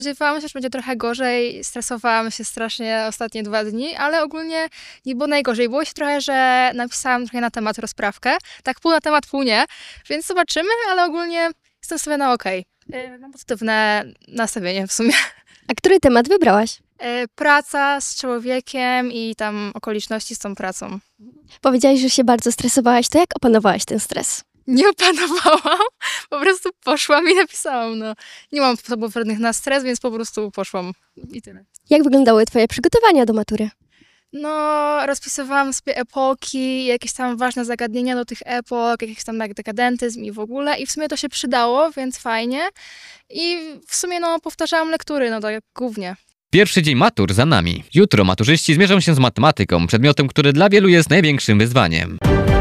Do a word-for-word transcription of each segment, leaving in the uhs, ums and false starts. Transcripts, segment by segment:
Spodziewałam się, że będzie trochę gorzej, stresowałam się strasznie ostatnie dwa dni, ale ogólnie nie było najgorzej. Było się trochę, że napisałam trochę na temat rozprawkę, tak pół na temat, pół nie, więc zobaczymy, ale ogólnie jestem sobie na okej. Okay. Mam pozytywne nastawienie w sumie. A który temat wybrałaś? Praca z człowiekiem i tam okoliczności z tą pracą. Powiedziałaś, że się bardzo stresowałaś, to jak opanowałaś ten stres? Nie opanowałam, po prostu poszłam i napisałam, no. Nie mam sposobów żadnych na stres, więc po prostu poszłam i tyle. Jak wyglądały twoje przygotowania do matury? No, rozpisywałam sobie epoki, jakieś tam ważne zagadnienia do tych epok, jakiś tam jak dekadentyzm i w ogóle i w sumie to się przydało, więc fajnie. I w sumie no powtarzałam lektury, no tak głównie. Pierwszy dzień matur za nami. Jutro maturzyści zmierzą się z matematyką, przedmiotem, który dla wielu jest największym wyzwaniem.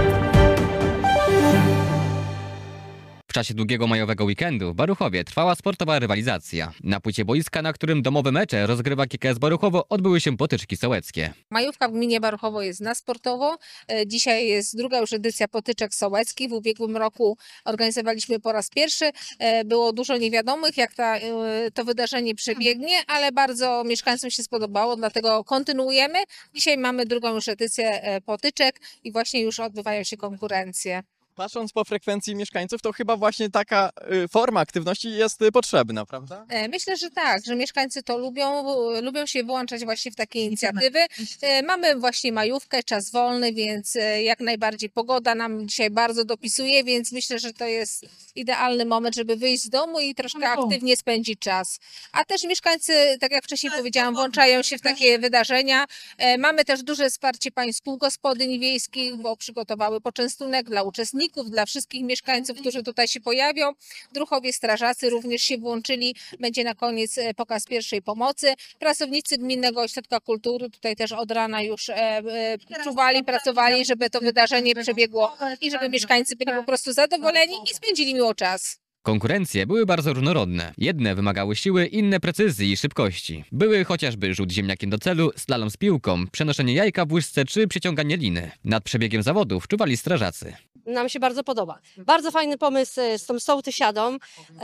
W czasie długiego majowego weekendu w Baruchowie trwała sportowa rywalizacja. Na płycie boiska, na którym domowe mecze rozgrywa K K S Baruchowo, odbyły się potyczki sołeckie. Majówka w gminie Baruchowo jest na sportowo. Dzisiaj jest druga już edycja potyczek sołeckich. W ubiegłym roku organizowaliśmy po raz pierwszy. Było dużo niewiadomych, jak ta, to wydarzenie przebiegnie, ale bardzo mieszkańcom się spodobało, dlatego kontynuujemy. Dzisiaj mamy drugą już edycję potyczek i właśnie już odbywają się konkurencje. Patrząc po frekwencji mieszkańców, to chyba właśnie taka y, forma aktywności jest y, potrzebna, prawda? Myślę, że tak, że mieszkańcy to lubią, lubią się włączać właśnie w takie inicjatywy. Mamy właśnie majówkę, czas wolny, więc jak najbardziej pogoda nam dzisiaj bardzo dopisuje, więc myślę, że to jest idealny moment, żeby wyjść z domu i troszkę aktywnie spędzić czas. A też mieszkańcy, tak jak wcześniej powiedziałam, włączają się w takie wydarzenia. Mamy też duże wsparcie państw kół gospodyń wiejskich, bo przygotowały poczęstunek dla uczestników, dla wszystkich mieszkańców, którzy tutaj się pojawią. Druhowie strażacy również się włączyli. Będzie na koniec pokaz pierwszej pomocy. Pracownicy Gminnego Ośrodka Kultury tutaj też od rana już e, e, czuwali, pracowali, żeby to wydarzenie przebiegło i żeby mieszkańcy byli po prostu zadowoleni i spędzili miło czas. Konkurencje były bardzo różnorodne. Jedne wymagały siły, inne precyzji i szybkości. Były chociażby rzut ziemniakiem do celu, slalom z piłką, przenoszenie jajka w łyżce czy przeciąganie liny. Nad przebiegiem zawodów czuwali strażacy. Nam się bardzo podoba. Bardzo fajny pomysł z tą sołtysiadą.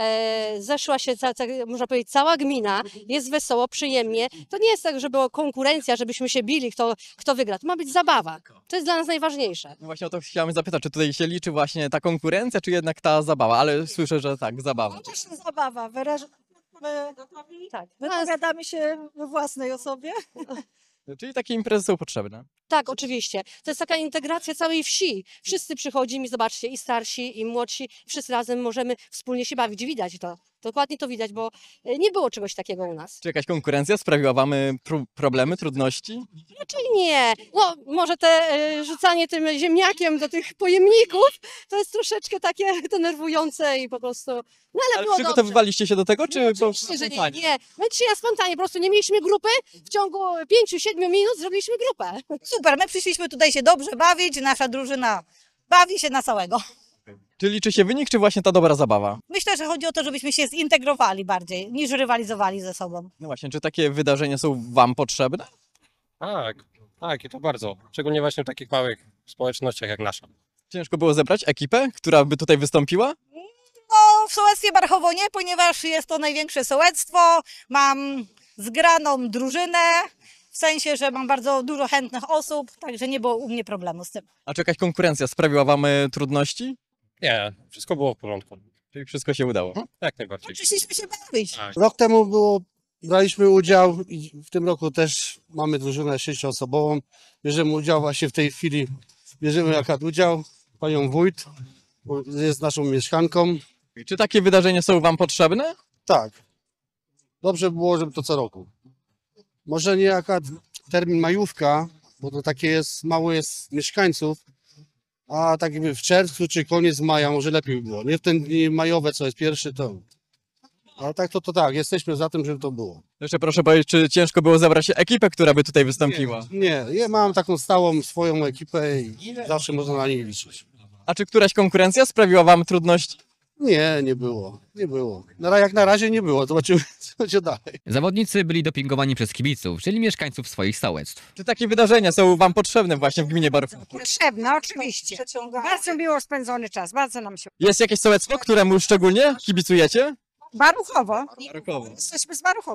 E, zeszła się, ca, ca, można powiedzieć, cała gmina. Jest wesoło, przyjemnie. To nie jest tak, że była konkurencja, żebyśmy się bili, kto, kto wygra. To ma być zabawa. To jest dla nas najważniejsze. No właśnie o to chciałem zapytać, czy tutaj się liczy właśnie ta konkurencja, czy jednak ta zabawa, ale słyszę, że tak, zabawa. Też zabawa. Wyraż... My, tak, wypowiadamy się we własnej osobie. Czyli takie imprezy są potrzebne. Tak, oczywiście. To jest taka integracja całej wsi. Wszyscy przychodzimy i zobaczcie, i starsi, i młodsi, wszyscy razem możemy wspólnie się bawić. Widać to. Dokładnie to widać, bo nie było czegoś takiego u nas. Czy jakaś konkurencja sprawiła wam pr problemy, trudności? Raczej nie. No, może te y, rzucanie tym ziemniakiem do tych pojemników, to jest troszeczkę takie denerwujące i po prostu... No, ale ale było przygotowywaliście dobrze. się do tego, czy... Nie, oczywiście, że nie, nie. My dzisiaj spontanie, po prostu nie mieliśmy grupy, w ciągu pięciu siedmiu minut zrobiliśmy grupę. Super, my przyszliśmy tutaj się dobrze bawić, nasza drużyna bawi się na całego. Czy liczy się wynik, czy właśnie ta dobra zabawa? Myślę, że chodzi o to, żebyśmy się zintegrowali bardziej, niż rywalizowali ze sobą. No właśnie, czy takie wydarzenia są wam potrzebne? Tak, tak i to bardzo. Szczególnie właśnie w takich małych społecznościach jak nasza. Ciężko było zebrać ekipę, która by tutaj wystąpiła? No, w sołectwie Baruchowo nie, ponieważ jest to największe sołectwo. Mam zgraną drużynę, w sensie, że mam bardzo dużo chętnych osób, także nie było u mnie problemu z tym. A czy jakaś konkurencja sprawiła wam y, trudności? Nie, wszystko było w porządku. Czyli wszystko się udało? Jak najbardziej. Przyszliśmy się bawić. Tak. Rok temu było, braliśmy udział i w tym roku też mamy drużynę sześcioosobową. Bierzemy udział właśnie w tej chwili, bierzemy akurat udział, panią wójt, bo jest naszą mieszkanką. Czy takie wydarzenia są wam potrzebne? Tak, dobrze było, żeby to co roku. Może nie akurat termin majówka, bo to takie jest, mało jest mieszkańców, a tak jakby w czerwcu czy koniec maja może lepiej było. Nie w ten dni majowe, co jest pierwszy, to... Ale tak to, to tak, jesteśmy za tym, żeby to było. Jeszcze proszę powiedzieć, czy ciężko było zebrać ekipę, która by tutaj wystąpiła? Nie, ja mam taką stałą swoją ekipę i zawsze można na niej liczyć. A czy któraś konkurencja sprawiła wam trudności? Nie, nie było, nie było. Na, jak na razie nie było, zobaczymy co będzie dalej. Zawodnicy byli dopingowani przez kibiców, czyli mieszkańców swoich sołectw. Czy takie wydarzenia są wam potrzebne właśnie w gminie Baruchowo? Potrzebne, oczywiście. Bardzo miło spędzony czas, bardzo nam się... Jest jakieś sołectwo, któremu szczególnie kibicujecie? Maruchowo. Marokowo. Jesteśmy z Maruchowa.